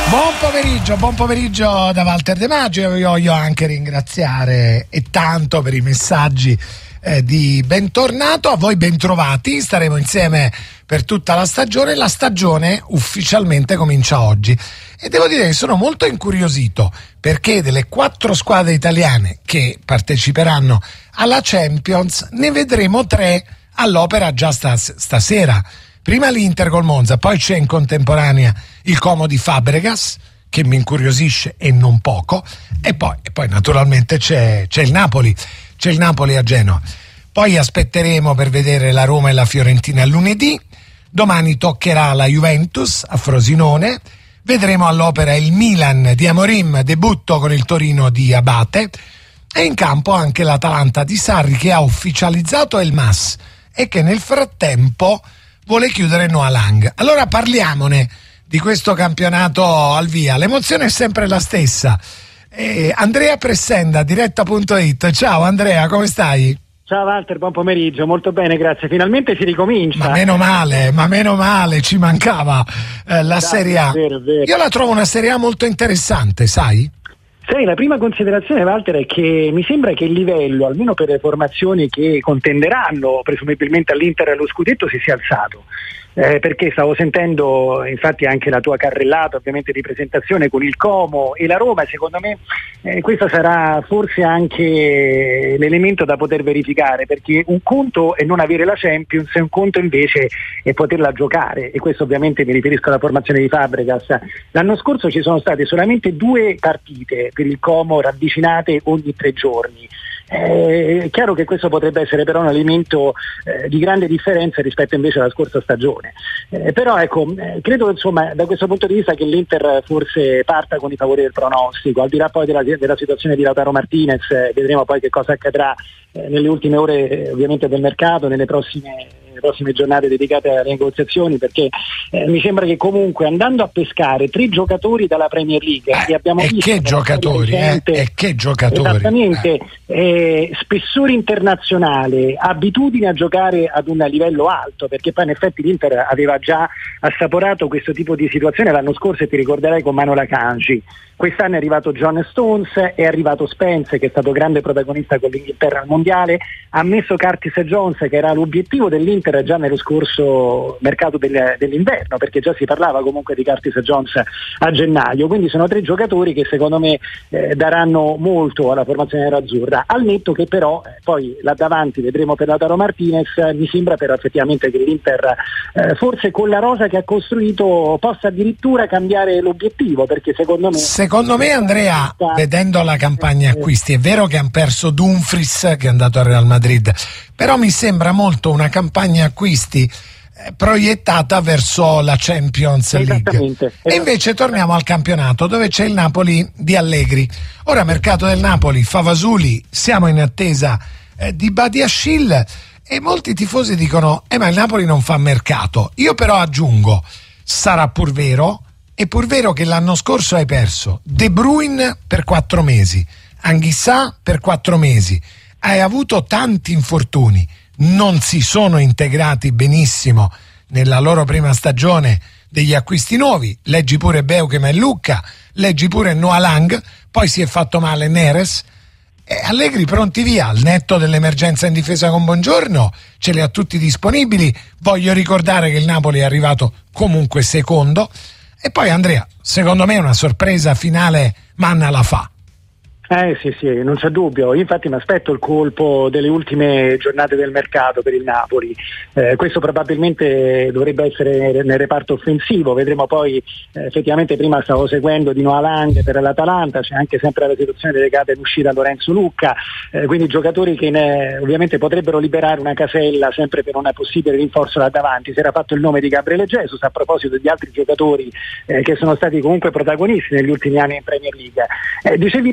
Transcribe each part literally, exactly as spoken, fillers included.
Buon pomeriggio, buon pomeriggio da Walter De Maggio. Io voglio anche ringraziare e tanto per i messaggi eh, di bentornato. A voi bentrovati, staremo insieme per tutta la stagione. La stagione ufficialmente comincia oggi e devo dire che sono molto incuriosito perché delle quattro squadre italiane che parteciperanno alla Champions ne vedremo tre all'opera già stas- stasera. Prima l'Inter col Monza, poi c'è in contemporanea il Como di Fabregas, che mi incuriosisce e non poco, e poi, e poi naturalmente c'è, c'è il Napoli, c'è il Napoli a Genova. Poi aspetteremo per vedere la Roma e la Fiorentina lunedì, domani toccherà la Juventus a Frosinone, vedremo all'opera il Milan di Amorim, debutto con il Torino di Abate, e in campo anche l'Atalanta di Sarri che ha ufficializzato il M A S e che nel frattempo vuole chiudere Noah Lang. Allora parliamone di questo campionato al via. L'emozione è sempre la stessa. Eh, Andrea Pressenda, diretta punto it. Ciao Andrea, come stai? Ciao Walter, buon pomeriggio, molto bene, grazie. Finalmente si ricomincia. Ma meno male, ma meno male, ci mancava eh, la Dai, Serie A. È vero, è vero. Io la trovo una Serie A molto interessante, sai? Sì, la prima considerazione, Walter, è che mi sembra che il livello, almeno per le formazioni che contenderanno presumibilmente all'Inter allo scudetto, si sia alzato. Eh, perché stavo sentendo infatti anche la tua carrellata ovviamente di presentazione con il Como e la Roma, secondo me eh, questo sarà forse anche l'elemento da poter verificare, perché un conto è non avere la Champions e un conto invece è poterla giocare, e questo ovviamente mi riferisco alla formazione di Fabregas. L'anno scorso ci sono state solamente due partite per il Como ravvicinate ogni tre giorni. Eh, è chiaro che questo potrebbe essere però un elemento eh, di grande differenza rispetto invece alla scorsa stagione, eh, però ecco eh, credo insomma da questo punto di vista che l'Inter forse parta con i favori del pronostico, al di là poi della, della situazione di Lautaro Martinez. Eh, vedremo poi che cosa accadrà eh, nelle ultime ore eh, ovviamente del mercato, nelle prossime le prossime giornate dedicate alle negoziazioni, perché eh, mi sembra che comunque andando a pescare tre giocatori dalla Premier League eh, che abbiamo e visto che giocatori recente, eh, e che giocatori esattamente eh. Eh, spessore internazionale, abitudine a giocare ad un livello alto, perché poi in effetti l'Inter aveva già assaporato questo tipo di situazione l'anno scorso, e ti ricorderai con Manola Kanji. Quest'anno è arrivato John Stones, è arrivato Spence che è stato grande protagonista con l'Inghilterra al mondiale, ha messo Curtis Jones che era l'obiettivo dell'Inter già nello scorso mercato del, dell'inverno, perché già si parlava comunque di Curtis Jones a gennaio, quindi sono tre giocatori che secondo me eh, daranno molto alla formazione nerazzurra, al netto che però eh, poi là davanti vedremo per Lautaro Martinez. Mi sembra però effettivamente che l'Inter eh, forse con la rosa che ha costruito possa addirittura cambiare l'obiettivo, perché secondo me Secondo me Andrea, vedendo la campagna acquisti, è vero che hanno perso Dumfries che è andato al Real Madrid, però mi sembra molto una campagna acquisti eh, proiettata verso la Champions League. E invece torniamo al campionato dove c'è il Napoli di Allegri. Ora mercato del Napoli, Favasuli, siamo in attesa eh, di Badiashile e molti tifosi dicono eh ma il Napoli non fa mercato. Io però aggiungo, sarà pur vero. È pur vero che l'anno scorso hai perso De Bruyne per quattro mesi, Anghissà per quattro mesi, hai avuto tanti infortuni, non si sono integrati benissimo nella loro prima stagione degli acquisti nuovi, leggi pure Beukem e Lucca, leggi pure Noah Lang, poi si è fatto male Neres, e Allegri pronti via, al netto dell'emergenza in difesa con Buongiorno, ce li ha tutti disponibili. Voglio ricordare che il Napoli è arrivato comunque secondo. E poi Andrea, secondo me una sorpresa finale Manna la fa. Eh sì sì, non c'è dubbio, io infatti mi aspetto il colpo delle ultime giornate del mercato per il Napoli, eh, questo probabilmente dovrebbe essere nel reparto offensivo, vedremo poi eh, effettivamente prima stavo seguendo di Noah Lang per l'Atalanta, c'è anche sempre la situazione legata all'uscita Lorenzo Lucca, eh, quindi giocatori che ne, ovviamente potrebbero liberare una casella sempre per un possibile rinforzo là davanti. Si era fatto il nome di Gabriele Jesus a proposito di altri giocatori eh, che sono stati comunque protagonisti negli ultimi anni in Premier League. Eh, dicevi bene, intanto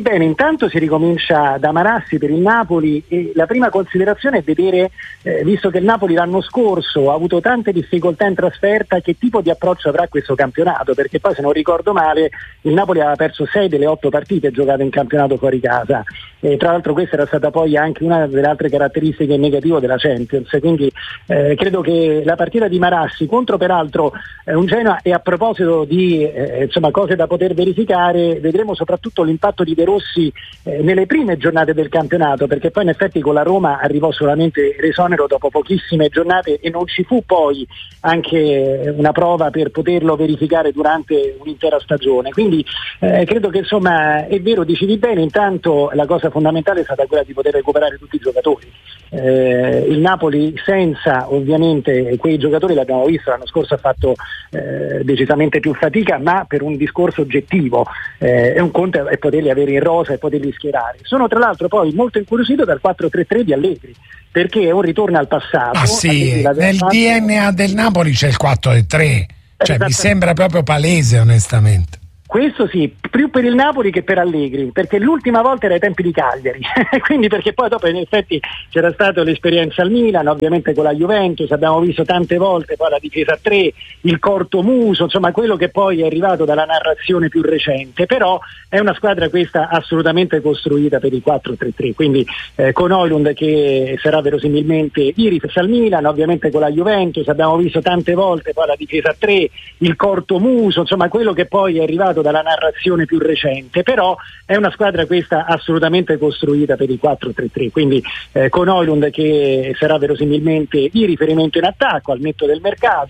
intanto si ricomincia da Marassi per il Napoli e la prima considerazione è vedere, eh, visto che il Napoli l'anno scorso ha avuto tante difficoltà in trasferta, che tipo di approccio avrà questo campionato, perché poi se non ricordo male il Napoli aveva perso sei delle otto partite giocate in campionato fuori casa e tra l'altro questa era stata poi anche una delle altre caratteristiche negative della Champions, quindi eh, credo che la partita di Marassi contro peraltro eh, un Genoa, e a proposito di eh, insomma cose da poter verificare, vedremo soprattutto l'impatto di De Rossi eh, nelle prime giornate del campionato, perché poi in effetti con la Roma arrivò solamente l'esonero dopo pochissime giornate e non ci fu poi anche una prova per poterlo verificare durante un'intera stagione, quindi eh, credo che insomma è vero, dicevi bene, intanto la cosa fondamentale è stata quella di poter recuperare tutti i giocatori. Eh, il Napoli senza ovviamente quei giocatori, l'abbiamo visto l'anno scorso, ha fatto eh, decisamente più fatica, ma per un discorso oggettivo, eh, è un conto è poterli avere in rosa e poterli schierare. Sono tra l'altro poi molto incuriosito dal quattro tre tre di Allegri, perché è un ritorno al passato. Ah sì, nel fatto... D N A del Napoli c'è il quattro tre, cioè mi sembra proprio palese onestamente. Questo sì, più per il Napoli che per Allegri, perché l'ultima volta era ai tempi di Cagliari, quindi perché poi dopo in effetti c'era stata l'esperienza al Milan, ovviamente con la Juventus, abbiamo visto tante volte poi la difesa a tre, il cortomuso, insomma quello che poi è arrivato dalla narrazione più recente, però è una squadra questa assolutamente costruita per il quattro tre tre, quindi eh, con Højlund che sarà verosimilmente Iris al Milan, ovviamente con la Juventus, abbiamo visto tante volte poi la difesa a tre, il cortomuso, insomma quello che poi è arrivato dalla narrazione più recente, però è una squadra questa assolutamente costruita per il quattro tre tre, quindi eh, con Højlund che sarà verosimilmente il riferimento in attacco al netto del mercato,